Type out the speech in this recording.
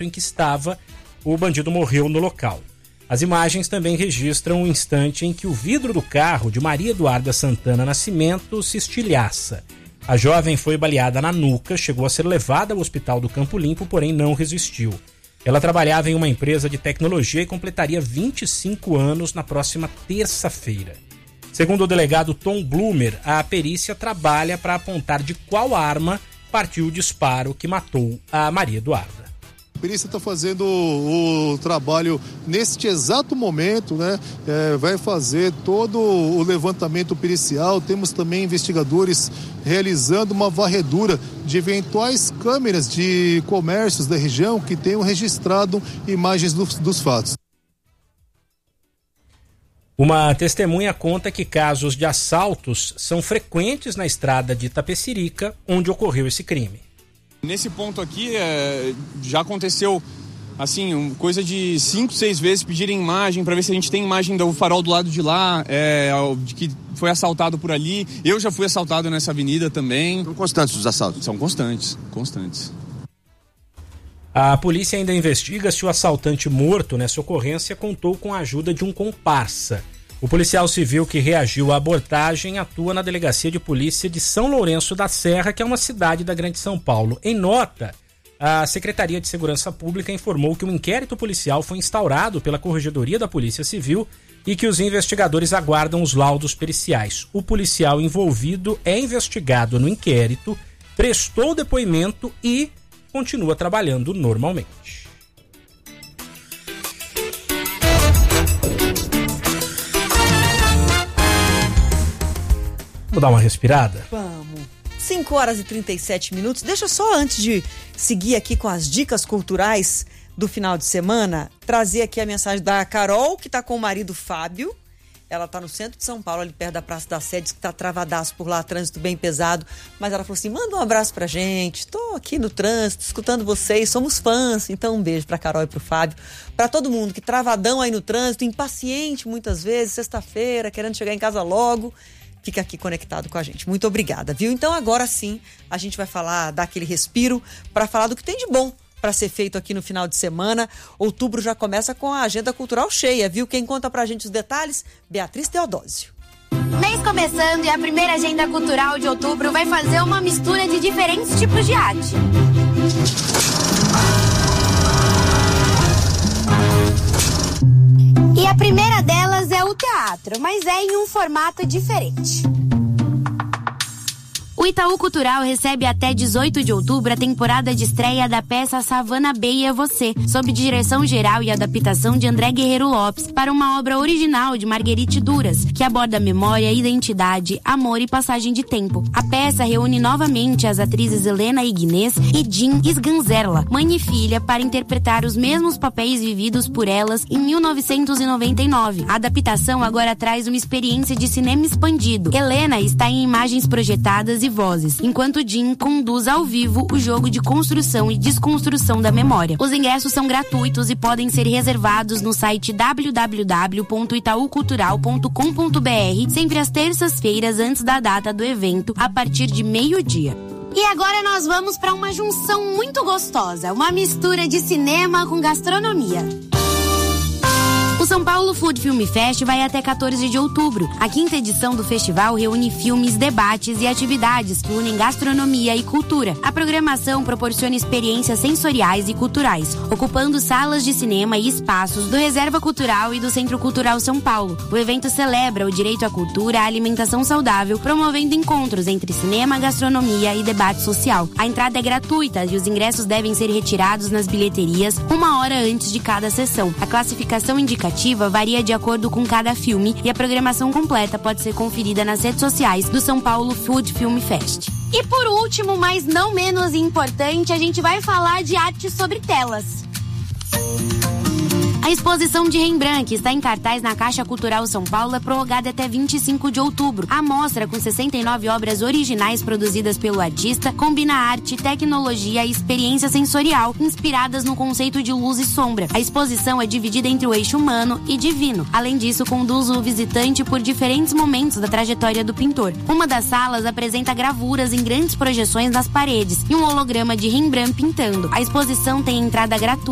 em que estava, o bandido morreu no local. As imagens também registram o instante em que o vidro do carro de Maria Eduarda Santana Nascimento se estilhaça. A jovem foi baleada na nuca, chegou a ser levada ao hospital do Campo Limpo, porém não resistiu. Ela trabalhava em uma empresa de tecnologia e completaria 25 anos na próxima terça-feira. Segundo o delegado Tom Blumer, a perícia trabalha para apontar de qual arma partiu o disparo que matou a Maria Eduarda. A perícia está fazendo o trabalho neste exato momento, né? Vai fazer todo o levantamento pericial. Temos também investigadores realizando uma varredura de eventuais câmeras de comércios da região que tenham registrado imagens dos fatos. Uma testemunha conta que casos de assaltos são frequentes na estrada de Itapecerica, onde ocorreu esse crime. Nesse ponto aqui, já aconteceu, assim, coisa de 5, 6 vezes pedirem imagem para ver se a gente tem imagem do farol do lado de lá, de que foi assaltado por ali. Eu já fui assaltado nessa avenida também. São constantes os assaltos? São constantes. A polícia ainda investiga se o assaltante morto nessa ocorrência contou com a ajuda de um comparsa. O policial civil que reagiu à abordagem atua na Delegacia de Polícia de São Lourenço da Serra, que é uma cidade da Grande São Paulo. Em nota, a Secretaria de Segurança Pública informou que um inquérito policial foi instaurado pela Corregedoria da Polícia Civil e que os investigadores aguardam os laudos periciais. O policial envolvido é investigado no inquérito, prestou depoimento e continua trabalhando normalmente. Vamos dar uma respirada? Vamos. 5 horas e 37 minutos. Deixa eu só, antes de seguir aqui com as dicas culturais do final de semana, trazer aqui a mensagem da Carol, que está com o marido Fábio. Ela está no centro de São Paulo, ali perto da Praça da Sé, diz que está travadaço por lá, trânsito bem pesado. Mas ela falou assim, manda um abraço pra gente, estou aqui no trânsito, escutando vocês, somos fãs. Então um beijo pra Carol e pro Fábio. Pra todo mundo que travadão aí no trânsito, impaciente muitas vezes, sexta-feira, querendo chegar em casa logo, fica aqui conectado com a gente. Muito obrigada, viu? Então agora sim, a gente vai dar aquele respiro para falar do que tem de bom para ser feito aqui no final de semana. Outubro já começa com a agenda cultural cheia, viu? Quem conta pra gente os detalhes? Beatriz Teodósio. Mês começando e a primeira agenda cultural de outubro vai fazer uma mistura de diferentes tipos de arte. E a primeira delas é o teatro, mas é em um formato diferente. O Itaú Cultural recebe até 18 de outubro a temporada de estreia da peça Savana Bay é Você, sob direção geral e adaptação de André Guerreiro Lopes, para uma obra original de Marguerite Duras, que aborda memória, identidade, amor e passagem de tempo. A peça reúne novamente as atrizes Helena Ignez e Jean Sganzerla, mãe e filha, para interpretar os mesmos papéis vividos por elas em 1999. A adaptação agora traz uma experiência de cinema expandido. Helena está em imagens projetadas e vozes, enquanto Jim conduz ao vivo o jogo de construção e desconstrução da memória. Os ingressos são gratuitos e podem ser reservados no site www.itaucultural.com.br, sempre às terças-feiras antes da data do evento, a partir de 12:00. E agora nós vamos para uma junção muito gostosa, uma mistura de cinema com gastronomia. O São Paulo Food Film Fest vai até 14 de outubro. A 5ª edição do festival reúne filmes, debates e atividades que unem gastronomia e cultura. A programação proporciona experiências sensoriais e culturais, ocupando salas de cinema e espaços do Reserva Cultural e do Centro Cultural São Paulo. O evento celebra o direito à cultura e à alimentação saudável, promovendo encontros entre cinema, gastronomia e debate social. A entrada é gratuita e os ingressos devem ser retirados nas bilheterias 1 hora antes de cada sessão. A classificação indicativa varia de acordo com cada filme e a programação completa pode ser conferida nas redes sociais do São Paulo Food Film Fest. E por último, mas não menos importante, a gente vai falar de arte sobre telas. A exposição de Rembrandt, que está em cartaz na Caixa Cultural São Paulo, é prorrogada até 25 de outubro. A mostra, com 69 obras originais produzidas pelo artista, combina arte, tecnologia e experiência sensorial, inspiradas no conceito de luz e sombra. A exposição é dividida entre o eixo humano e divino. Além disso, conduz o visitante por diferentes momentos da trajetória do pintor. Uma das salas apresenta gravuras em grandes projeções nas paredes e um holograma de Rembrandt pintando. A exposição tem entrada gratuita